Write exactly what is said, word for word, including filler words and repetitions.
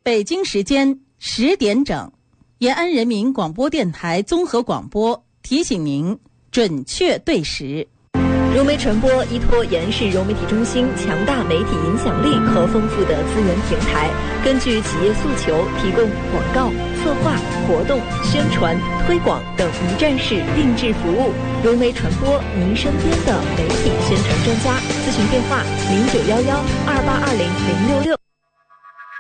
北京时间十点整，延安人民广播电台综合广播提醒您准确对时。 融媒传播依托延安市融媒体中心强大媒体影响力和丰富的资源平台，根据企业诉求提供广告、策划、活动、宣传、推广等一站式定制服务。融媒传播，您身边的媒体宣传专家。咨询电话：零九幺幺二八二零零六六。